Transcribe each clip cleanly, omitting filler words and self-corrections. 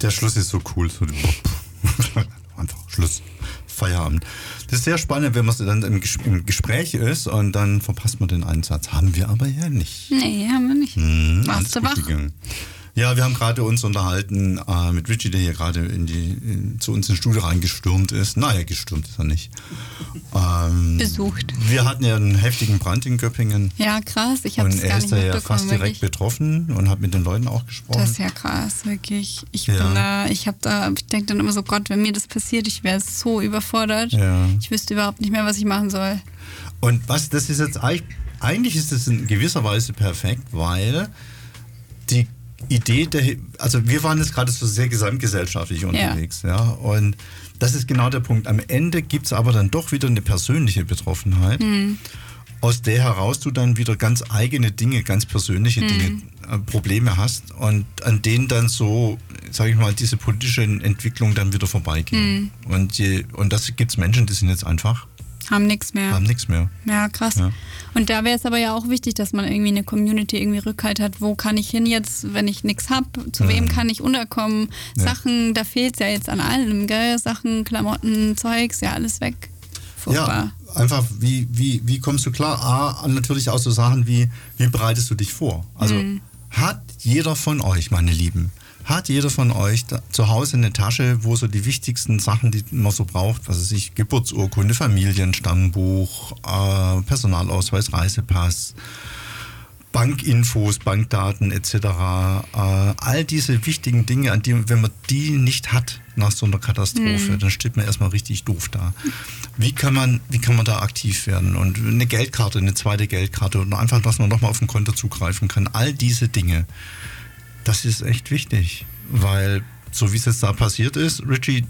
Der Schluss ist so cool. So, einfach Schluss. Feierabend. Das ist sehr spannend, wenn man dann im Gespräch ist und dann verpasst man den Einsatz. Haben wir aber ja nicht. Nee, haben wir nicht. Warst du wach? Ja, wir haben gerade uns unterhalten mit Richie, der hier gerade zu uns ins Studio reingestürmt ist. Naja, gestürmt ist er nicht. Besucht. Wir hatten ja einen heftigen Brand in Göppingen. Ja, krass. Ich habe es gar nicht mitbekommen. Und er ist da ja fast direkt betroffen und hat mit den Leuten auch gesprochen. Das ist ja krass, wirklich. Ich denke dann immer so, Gott, wenn mir das passiert, ich wäre so überfordert. Ja. Ich wüsste überhaupt nicht mehr, was ich machen soll. Und das ist jetzt eigentlich ist es in gewisser Weise perfekt, weil die Idee, also wir waren jetzt gerade so sehr gesamtgesellschaftlich unterwegs, ja, und das ist genau der Punkt. Am Ende gibt es aber dann doch wieder eine persönliche Betroffenheit, aus der heraus du dann wieder ganz eigene Dinge, ganz persönliche Dinge, Probleme hast und an denen dann so, sage ich mal, diese politische Entwicklung dann wieder vorbeigehen. Und das gibt es Menschen, die sind jetzt einfach Haben nichts mehr. Ja, krass. Ja. Und da wäre es aber ja auch wichtig, dass man irgendwie eine Community irgendwie Rückhalt hat. Wo kann ich hin jetzt, wenn ich nichts habe? Zu wem kann ich unterkommen? Ja. Sachen, da fehlt es ja jetzt an allem, gell? Sachen, Klamotten, Zeugs, ja alles weg. Furchtbar. Ja, einfach, wie kommst du klar? Natürlich auch so Sachen wie bereitest du dich vor? Also hat jeder von euch, meine Lieben, zu Hause eine Tasche, wo so die wichtigsten Sachen, die man so braucht, was weiß ich, Geburtsurkunde, Familienstammbuch, Personalausweis, Reisepass, Bankinfos, Bankdaten etc. All diese wichtigen Dinge, wenn man die nicht hat nach so einer Katastrophe, dann steht man erstmal richtig doof da. Wie kann man da aktiv werden? Und eine Geldkarte, eine zweite Geldkarte oder einfach, dass man nochmal auf ein Konto zugreifen kann. All diese Dinge. Das ist echt wichtig, weil so wie es jetzt da passiert ist, Richie,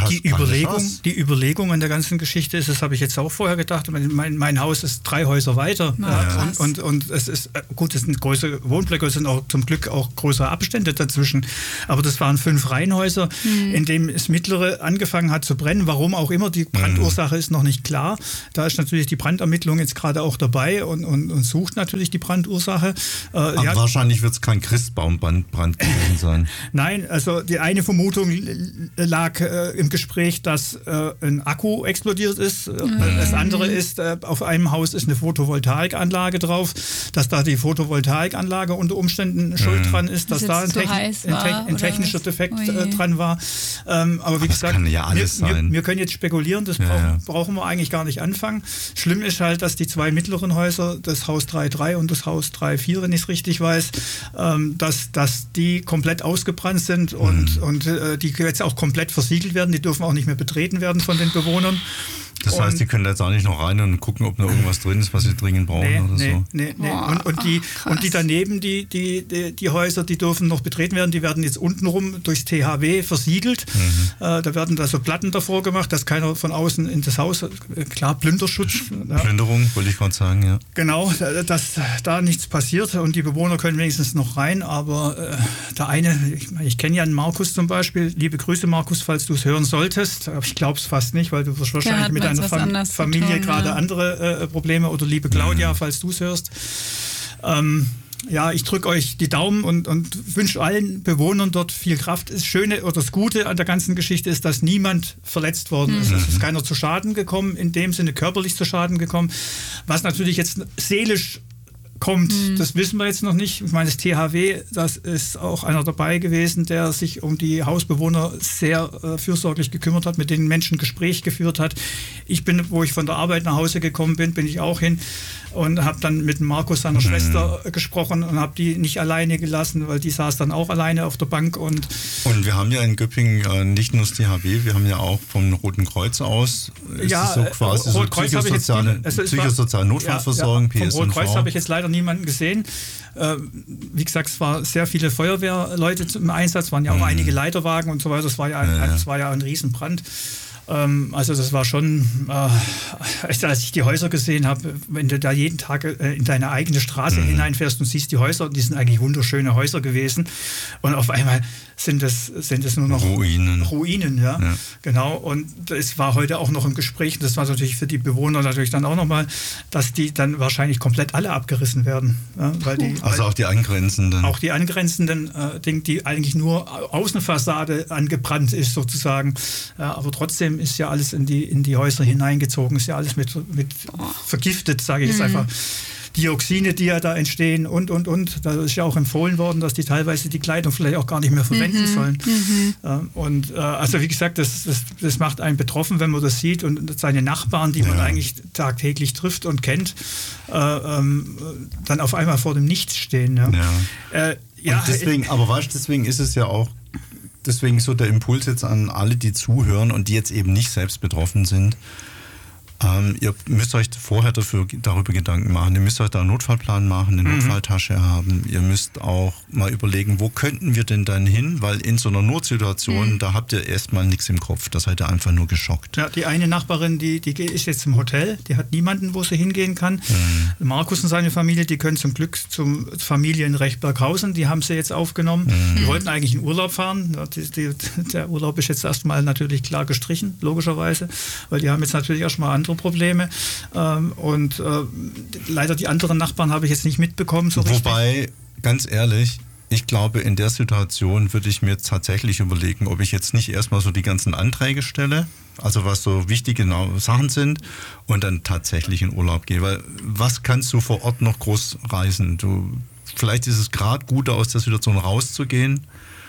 die Überlegung an der ganzen Geschichte ist, das habe ich jetzt auch vorher gedacht, mein Haus ist 3 Häuser weiter und es ist, gut, es sind größere Wohnblöcke, es sind auch zum Glück auch größere Abstände dazwischen, aber das waren 5 Reihenhäuser, in dem das mittlere angefangen hat zu brennen, warum auch immer, die Brandursache ist noch nicht klar, da ist natürlich die Brandermittlung jetzt gerade auch dabei und sucht natürlich die Brandursache. Aber wahrscheinlich wird es kein Christbaumbrand gewesen sein. Nein, also die eine Vermutung lag im Gespräch, dass ein Akku explodiert ist. Das andere ist, auf einem Haus ist eine Photovoltaikanlage drauf, dass da die Photovoltaikanlage unter Umständen schuld dran ist, dass da ein technischer Defekt dran war. Aber wie gesagt, kann ja alles sein. Wir können jetzt spekulieren, das brauchen wir eigentlich gar nicht anfangen. Schlimm ist halt, dass die 2 mittleren Häuser, das Haus 3.3 und das Haus 3.4, wenn ich es richtig weiß, dass die komplett ausgebrannt sind und die jetzt auch komplett versiegelt werden. Die dürfen auch nicht mehr betreten werden von den Bewohnern. Das heißt, die können da jetzt auch nicht noch rein und gucken, ob noch irgendwas drin ist, was sie dringend brauchen so. Nee. Und die daneben, die Häuser, die dürfen noch betreten werden. Die werden jetzt untenrum durchs THW versiegelt. Da werden da so Platten davor gemacht, dass keiner von außen in das Haus, klar, Plünderschutz. Plünderung, wollte ich gerade sagen, ja. Genau, dass da nichts passiert und die Bewohner können wenigstens noch rein. Aber der eine, ich kenne ja einen Markus zum Beispiel. Liebe Grüße, Markus, falls du es hören solltest. Aber ich glaube es fast nicht, weil du wirst wahrscheinlich mit deiner Familie gerade andere Probleme, oder liebe Claudia, falls du es hörst. Ich drücke euch die Daumen und wünsche allen Bewohnern dort viel Kraft. Das Schöne oder das Gute an der ganzen Geschichte ist, dass niemand verletzt worden ist. Es ist keiner zu Schaden gekommen, in dem Sinne körperlich zu Schaden gekommen. Was natürlich jetzt seelisch kommt, das wissen wir jetzt noch nicht. Ich meine, das THW, das ist auch einer dabei gewesen, der sich um die Hausbewohner sehr fürsorglich gekümmert hat, mit den Menschen Gespräch geführt hat. Wo ich von der Arbeit nach Hause gekommen bin ich auch hin und habe dann mit Markus, seiner Schwester, gesprochen und habe die nicht alleine gelassen, weil die saß dann auch alleine auf der Bank. Und wir haben ja in Göppingen nicht nur das THW, wir haben ja auch vom Roten Kreuz aus, so quasi so psychosoziale Notfallversorgung, PSNV. Vom Roten Kreuz habe ich jetzt leider niemanden gesehen. Wie gesagt, es waren sehr viele Feuerwehrleute im Einsatz, waren ja auch einige Leiterwagen und so weiter. Es war ja ein Riesenbrand. Also das war schon, als ich die Häuser gesehen habe, wenn du da jeden Tag in deine eigene Straße hineinfährst und siehst die Häuser, die sind eigentlich wunderschöne Häuser gewesen und auf einmal sind es nur noch Ruinen, ja. Genau. Und es war heute auch noch im Gespräch, das war natürlich für die Bewohner natürlich dann auch nochmal, dass die dann wahrscheinlich komplett alle abgerissen werden. Ja, auch die angrenzenden. Auch die angrenzenden Dinge, die eigentlich nur Außenfassade angebrannt ist sozusagen. Ja, aber trotzdem ist ja alles in die Häuser hineingezogen, ist ja alles mit vergiftet, sage ich jetzt einfach. Dioxine, die ja da entstehen und. Da ist ja auch empfohlen worden, dass die teilweise die Kleidung vielleicht auch gar nicht mehr verwenden sollen. Also wie gesagt, das macht einen betroffen, wenn man das sieht und seine Nachbarn, die man eigentlich tagtäglich trifft und kennt, dann auf einmal vor dem Nichts stehen. Und deswegen ist es ja auch, deswegen so der Impuls jetzt an alle, die zuhören und die jetzt eben nicht selbst betroffen sind. Ihr müsst euch vorher darüber Gedanken machen. Ihr müsst euch da einen Notfallplan machen, eine Notfalltasche haben. Ihr müsst auch mal überlegen, wo könnten wir denn dann hin? Weil in so einer Notsituation, da habt ihr erstmal nichts im Kopf. Da seid ihr einfach nur geschockt. Ja, die eine Nachbarin, die ist jetzt im Hotel. Die hat niemanden, wo sie hingehen kann. Markus und seine Familie, die können zum Glück zum Familienrecht Berghausen. Die haben sie jetzt aufgenommen. Die wollten eigentlich in Urlaub fahren. Der Urlaub ist jetzt erstmal natürlich klar gestrichen, logischerweise. Weil die haben jetzt natürlich erstmal andere Probleme und leider die anderen Nachbarn habe ich jetzt nicht mitbekommen. Wobei, ganz ehrlich, ich glaube, in der Situation würde ich mir tatsächlich überlegen, ob ich jetzt nicht erstmal so die ganzen Anträge stelle, also was so wichtige Sachen sind und dann tatsächlich in Urlaub gehe, weil was kannst du vor Ort noch groß reisen? Vielleicht ist es gerade gut, aus der Situation rauszugehen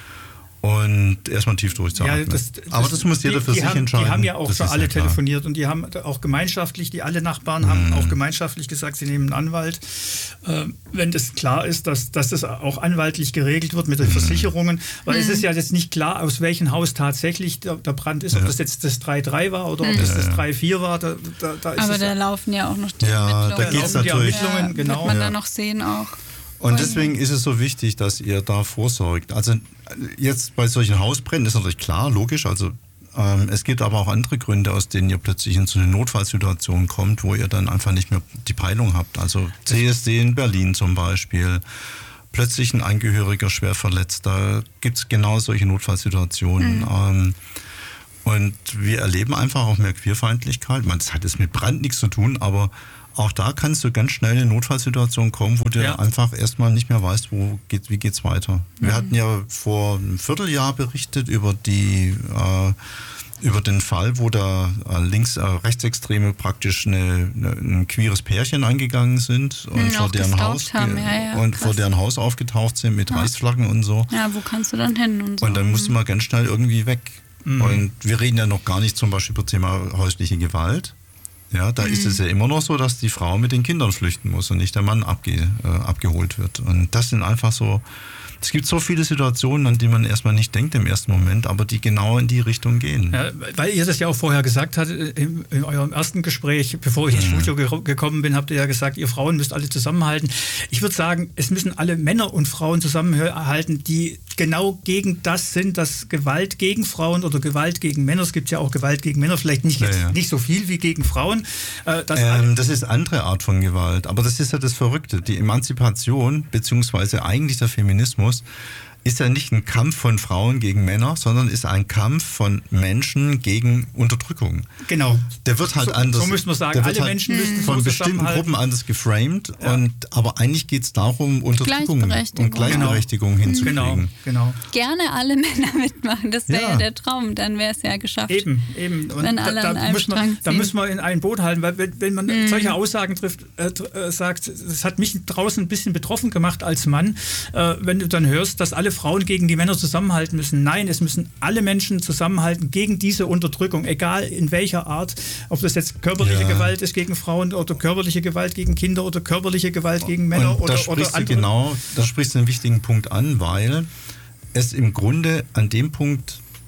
und erstmal tief durchzuatmen. Ja, aber das muss jeder für sich entscheiden. Die haben ja auch schon alle telefoniert und die haben auch gemeinschaftlich, alle Nachbarn haben auch gemeinschaftlich gesagt, sie nehmen einen Anwalt. Wenn das klar ist, dass das auch anwaltlich geregelt wird mit den Versicherungen, weil es ist ja jetzt nicht klar, aus welchem Haus tatsächlich der Brand ist, ob das jetzt das 3.3 war oder ob das 3.4 war. Aber da laufen ja auch noch die Ermittlungen. Da geht es natürlich. Wird man da noch sehen auch. Und deswegen ist es so wichtig, dass ihr da vorsorgt. Also jetzt bei solchen Hausbränden ist natürlich klar, logisch. Also es gibt aber auch andere Gründe, aus denen ihr plötzlich in so eine Notfallsituation kommt, wo ihr dann einfach nicht mehr die Peilung habt. Also CSD in Berlin zum Beispiel. Plötzlich ein Angehöriger schwer verletzt. Da gibt es genau solche Notfallsituationen. Und wir erleben einfach auch mehr Queerfeindlichkeit. Das hat jetzt mit Brand nichts zu tun, aber auch da kannst du ganz schnell in eine Notfallsituation kommen, wo du einfach erstmal nicht mehr weißt, wie geht's weiter. Wir hatten ja vor einem Vierteljahr berichtet über den Fall, wo da Rechtsextreme praktisch ein queeres Pärchen angegangen sind und vor deren Haus aufgetaucht sind mit Reichsflaggen und so. Ja, wo kannst du dann hin? Und dann musste man ganz schnell irgendwie weg. Und wir reden ja noch gar nicht zum Beispiel über das Thema häusliche Gewalt. Ja, da ist es ja immer noch so, dass die Frau mit den Kindern flüchten muss und nicht der Mann abgeholt wird. Und das sind einfach so, es gibt so viele Situationen, an die man erstmal nicht denkt im ersten Moment, aber die genau in die Richtung gehen. Ja, weil ihr das ja auch vorher gesagt habt, in eurem ersten Gespräch, bevor ich ins Studio gekommen bin, habt ihr ja gesagt, ihr Frauen müsst alle zusammenhalten. Ich würde sagen, es müssen alle Männer und Frauen zusammenhalten, die genau gegen das sind, dass Gewalt gegen Frauen oder Gewalt gegen Männer, es gibt ja auch Gewalt gegen Männer, vielleicht nicht so viel wie gegen Frauen. Das ist andere Art von Gewalt, aber das ist ja das Verrückte. Die Emanzipation, beziehungsweise eigentlich der Feminismus, ist ja nicht ein Kampf von Frauen gegen Männer, sondern ist ein Kampf von Menschen gegen Unterdrückung. Genau. Der wird halt anders. So müssen wir sagen, alle Menschen müssen von bestimmten Gruppen anders geframed. Ja. Aber eigentlich geht es darum, Unterdrückung und Gleichberechtigung hinzukriegen. Genau. Gerne alle Männer mitmachen, das wäre ja der Traum, dann wäre es ja geschafft. Eben. Und wenn alle an einem Strang ziehen. Da müssen wir in ein Boot halten, weil wenn man solche Aussagen trifft, sagt, das hat mich draußen ein bisschen betroffen gemacht als Mann, wenn du dann hörst, dass alle Frauen gegen die Männer zusammenhalten müssen. Nein, es müssen alle Menschen zusammenhalten gegen diese Unterdrückung, egal in welcher Art, ob das jetzt körperliche Gewalt ist gegen Frauen oder körperliche Gewalt gegen Kinder oder körperliche Gewalt gegen Männer oder andere. Genau, da sprichst du einen wichtigen Punkt an, weil es im Grunde an dem Punkt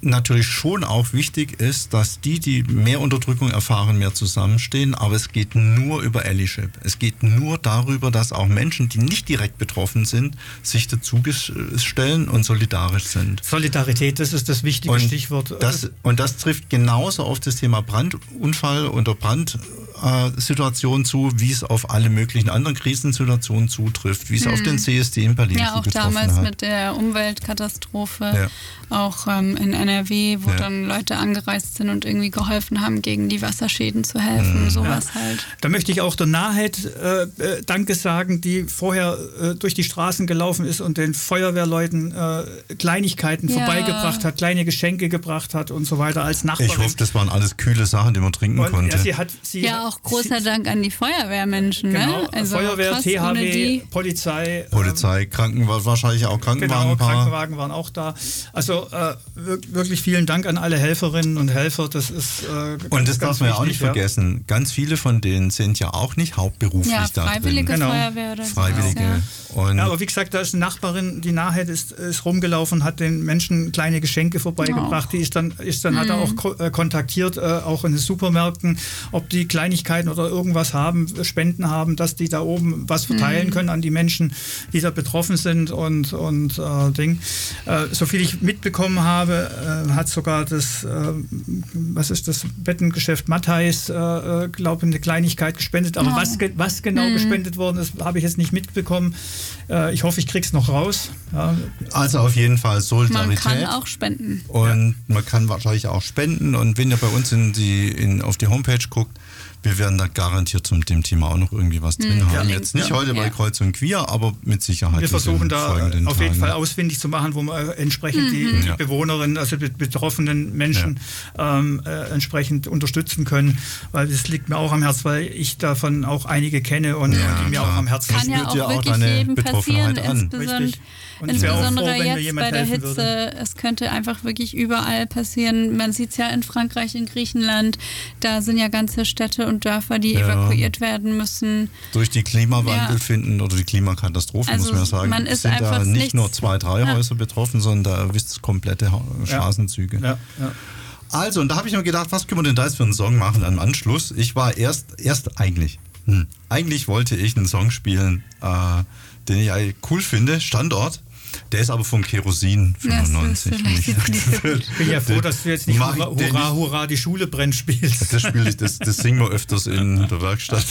natürlich schon auch wichtig ist, dass die mehr Unterdrückung erfahren, mehr zusammenstehen, aber es geht nur über Allyship. Es geht nur darüber, dass auch Menschen, die nicht direkt betroffen sind, sich dazu stellen und solidarisch sind. Solidarität, das ist das wichtige Stichwort. Und das trifft genauso auf das Thema Brandunfall oder Brandsituation zu, wie es auf alle möglichen anderen Krisensituationen zutrifft, wie es auf den CSD in Berlin zugetroffen hat. Ja, auch damals mit der Umweltkatastrophe, auch in NRW, wo dann Leute angereist sind und irgendwie geholfen haben, gegen die Wasserschäden zu helfen, sowas halt. Da möchte ich auch der Nahed Danke sagen, die vorher durch die Straßen gelaufen ist und den Feuerwehrleuten Kleinigkeiten vorbeigebracht hat, kleine Geschenke gebracht hat und so weiter als Nachbarin. Ich hoffe, das waren alles kühle Sachen, die man trinken konnte. Auch großer Dank an die Feuerwehrmenschen. Genau, ne? Also Feuerwehr, THW, Polizei. Krankenwagen, wahrscheinlich auch Krankenwagen. Genau, Krankenwagen waren auch da. Also wirklich vielen Dank an alle Helferinnen und Helfer. Das ist und das darf man ja auch nicht vergessen. Ganz viele von denen sind ja auch nicht hauptberuflich da drin. Freiwillige Feuerwehr. Freiwillige. Und aber wie gesagt, da ist eine Nachbarin, die Nahed ist rumgelaufen, hat den Menschen kleine Geschenke vorbeigebracht. Die ist dann hat er auch kontaktiert, auch in den Supermärkten, ob die Kleinigkeiten oder irgendwas haben, Spenden haben, dass die da oben was verteilen können an die Menschen, die da betroffen sind und Ding. Soviel ich mitbekommen habe, hat sogar das, Bettengeschäft Matthijs, glaube ich, eine Kleinigkeit gespendet. Aber was genau gespendet worden ist, habe ich jetzt nicht mitbekommen. Ich hoffe, ich krieg's noch raus. Ja. Also auf jeden Fall Solidarität. Man kann auch spenden. Und man kann wahrscheinlich auch spenden. Und wenn ihr bei uns auf die Homepage guckt, wir werden da garantiert zum dem Thema auch noch irgendwie was drin haben. Jetzt nicht heute bei Kreuz und Queer, aber mit Sicherheit. Wir versuchen da auf jeden Fall ausfindig zu machen, wo man entsprechend die Bewohnerinnen, also die betroffenen Menschen entsprechend unterstützen können, weil das liegt mir auch am Herzen, weil ich davon auch einige kenne und die mir auch am Herzen liegen. Kann ja auch wirklich jedem passieren, insbesondere jetzt bei der Hitze. Würde. Es könnte einfach wirklich überall passieren. Man sieht es ja in Frankreich, in Griechenland, da sind ja ganze Städte und Dörfer, die evakuiert werden müssen. Durch die Klimawandel finden oder die Klimakatastrophe, muss man ja sagen. Man ist sind einfach da nicht nur 2, 3 Häuser betroffen, sondern da erwischt es komplette Straßenzüge. Ja. Also, und da habe ich mir gedacht, was können wir denn da jetzt für einen Song machen am Anschluss? Ich war eigentlich wollte ich einen Song spielen, den ich cool finde, Standort. Der ist aber von Kerosin 95. Ich bin ja froh, dass du jetzt nicht Hurra, die Schule brennt spielst. Das singen wir öfters in der Werkstatt.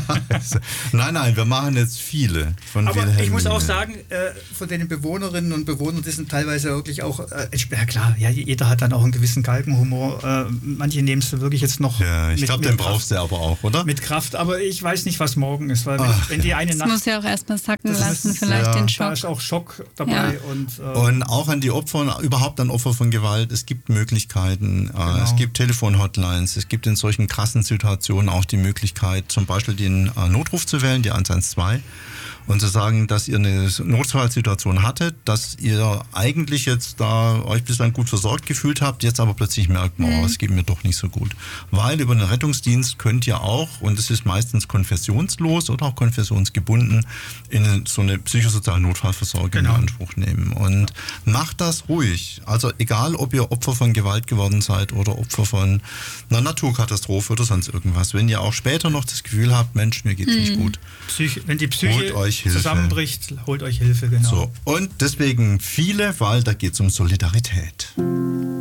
Nein, wir machen jetzt viele. Aber ich muss auch sagen, von den Bewohnerinnen und Bewohnern, die sind teilweise wirklich auch, klar, jeder hat dann auch einen gewissen Galgenhumor. Manche nehmen es wirklich jetzt noch. Ja, ich glaube, den brauchst du aber auch, oder? Mit Kraft, aber ich weiß nicht, was morgen ist, weil wenn die eine Nacht. Das muss ja auch erstmal sacken lassen, vielleicht den Schock. Da ist auch Schock dabei. Ja. Und auch an die Opfer, überhaupt an Opfer von Gewalt, es gibt Möglichkeiten, es gibt Telefonhotlines, es gibt in solchen krassen Situationen auch die Möglichkeit, zum Beispiel den Notruf zu wählen, die 112, und zu sagen, dass ihr eine Notfallsituation hattet, dass ihr eigentlich jetzt da euch bislang gut versorgt gefühlt habt, jetzt aber plötzlich merkt, es geht mir doch nicht so gut. Weil über den Rettungsdienst könnt ihr auch, und es ist meistens konfessionslos oder auch konfessionsgebunden, in so eine psychosoziale Notfallversorgung in Anspruch nehmen. Und macht das ruhig. Also egal, ob ihr Opfer von Gewalt geworden seid oder Opfer von einer Naturkatastrophe oder sonst irgendwas. Wenn ihr auch später noch das Gefühl habt, Mensch, mir geht's nicht gut. Wenn die Psyche zusammenbricht, holt euch Hilfe, genau. So, und deswegen viele, weil da geht es um Solidarität.